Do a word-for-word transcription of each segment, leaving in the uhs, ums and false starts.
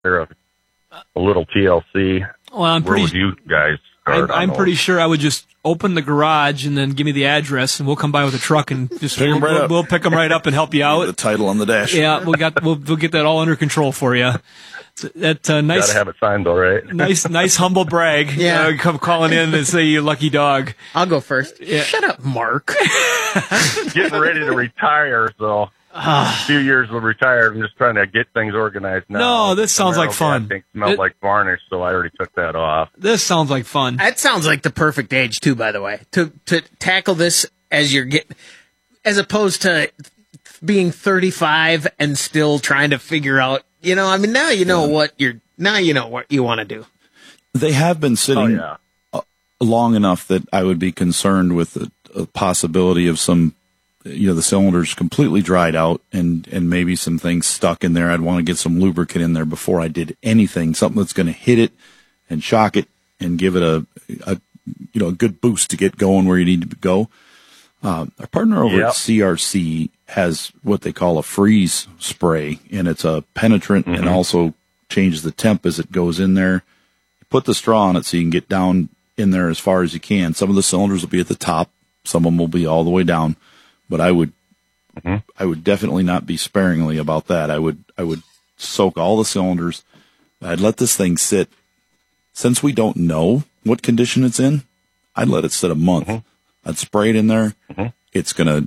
a little T L C. Well, I'm Where pretty. would you guys start I'm, I'm on pretty those? sure I would just open the garage and then give me the address, and we'll come by with a truck and just Pick 'em we'll, right we'll, up. we'll pick them right up and help you The out. title on the dash. Yeah, we got we'll we'll get that all under control for you. That uh, nice. Gotta have it signed though, right? Nice, nice, humble brag. Yeah. Uh, come calling in and say you lucky dog. I'll go first. Yeah. Shut up, Mark. Getting ready to retire, so a few years will retire. I'm just trying to get things organized now. No, this sounds like Camaro fun. gas tank smelled It- like varnish, so I already took that off. This sounds like fun. That sounds like the perfect age too, by the way, to to tackle this as you're get, as opposed to being thirty-five and still trying to figure out. You know, I mean, now you know what you're. Now you know what you want to do. They have been Oh sitting yeah. long enough that I would be concerned with the a possibility of some, you know, the cylinders completely dried out and, and maybe some things stuck in there. I'd want to get some lubricant in there before I did anything, something that's going to hit it and shock it and give it a, a you know, a good boost to get going where you need to go. Uh, our partner over Yep. at C R C has what they call a freeze spray, and it's a penetrant and also changes the temp as it goes in there. You put the straw on it so you can get down in there as far as you can. Some of the cylinders will be at the top, some of them will be all the way down, but I would, I would definitely not be sparingly about that. I would, I would soak all the cylinders. I'd let this thing sit. Since we don't know what condition it's in, I'd let it sit a month. I'd spray it in there. It's gonna,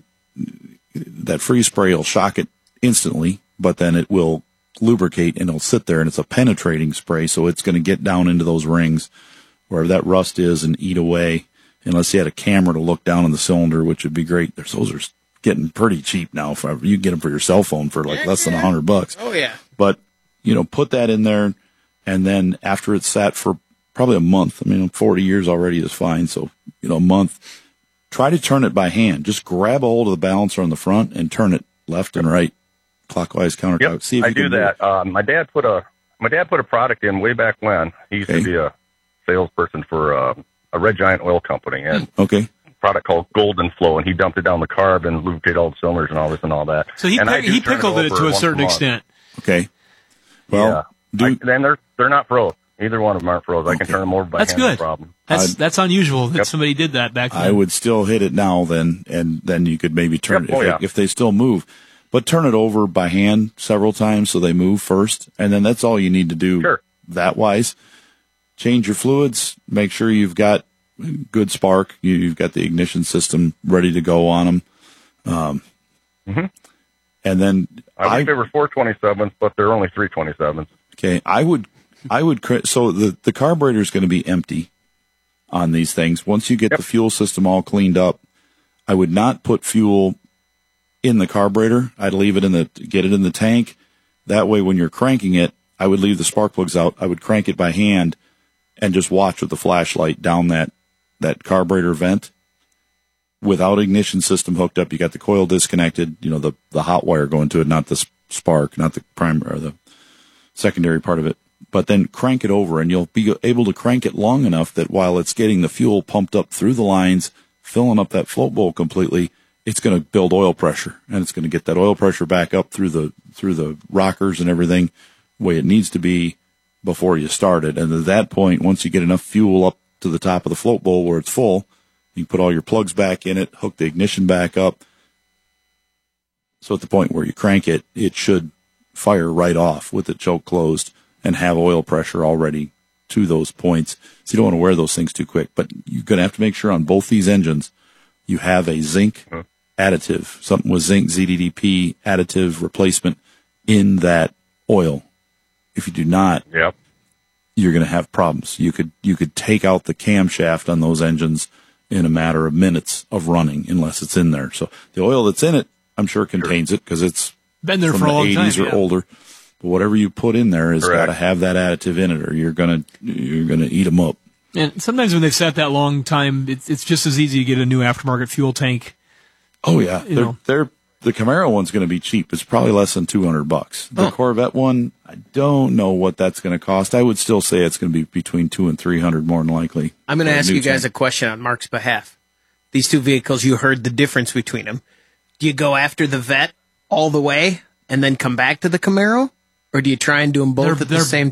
that freeze spray will shock it instantly, but then it will lubricate and it'll sit there, and it's a penetrating spray, so it's going to get down into those rings wherever that rust is and eat away. Unless you had a camera to look down on the cylinder, which would be great. There's, those are getting pretty cheap now. For, you can get them for your cell phone for like less than a hundred bucks. Oh yeah. But, you know, put that in there, and then after it's sat for probably a month, I mean, forty years already is fine. So, you know, a month, try to turn it by hand. Just grab a hold of the balancer on the front and turn it left and right, clockwise, counterclockwise. Yep, See if I you do can that. Uh, my dad put a my dad put a product in way back when. He used Okay. to be a salesperson for uh, a Red Giant oil company, and Okay. a product called Golden Flow, and he dumped it down the carb and lubricated all the cylinders and all this and all that. So he and I pick, do he turn pickled it over to a once certain month. extent. Okay. Well, yeah. do, I, then they're they're not froze. Either one of them aren't froze. I can Okay. turn them over by That's hand, no good. problem. That's I'd- that's unusual that Yep. somebody did that back then. I would still hit it now then, and then you could maybe turn Yep. it Oh, if, yeah. they, if they still move. But turn it over by hand several times so they move first, and then that's all you need to do Sure. that wise. Change your fluids, make sure you've got good spark, you, you've got the ignition system ready to go on them. Um, And then I wish they were four twenty-sevens, but they're only three twenty-sevens. Okay, I would, I would, cre- so the, the carburetor is going to be empty on these things. Once you get Yep. the fuel system all cleaned up, I would not put fuel in the carburetor. I'd leave it in the, get it in the tank. That way, when you're cranking it, I would leave the spark plugs out. I would crank it by hand and just watch with the flashlight down that, that carburetor vent. Without ignition system hooked up, you got the coil disconnected, you know, the, the hot wire going to it, not the s- spark, not the primary or the secondary part of it. But then crank it over, and you'll be able to crank it long enough that while it's getting the fuel pumped up through the lines, filling up that float bowl completely, it's going to build oil pressure, and it's going to get that oil pressure back up through the through the rockers and everything the way it needs to be before you start it. And at that point, once you get enough fuel up to the top of the float bowl where it's full, you can put all your plugs back in it, hook the ignition back up. So at the point where you crank it, it should fire right off with the choke closed and have oil pressure already to those points. So you don't want to wear those things too quick. But you're going to have to make sure on both these engines you have a zinc additive, something with zinc Z D D P additive replacement in that oil. If you do not, Yep. you're going to have problems. You could you could take out the camshaft on those engines in a matter of minutes of running unless it's in there. So the oil that's in it, I'm sure contains it because it's Been there from for a the long time. eighties or yeah. older. But whatever you put in there has got Correct. to have that additive in it, or you're gonna you're gonna eat them up. And sometimes when they've sat that long time, it's it's just as easy to get a new aftermarket fuel tank. Oh yeah, You they're, know. they're the Camaro one's going to be cheap. It's probably less than two hundred bucks. The Oh. Corvette one, I don't know what that's going to cost. I would still say it's going to be between two and three hundred, more than likely. I'm going to for a ask new you guys tank. a question on Mark's behalf. These two vehicles, you heard the difference between them. Do you go after the Vet all the way and then come back to the Camaro? Or do you try and do them both They're- at the they're same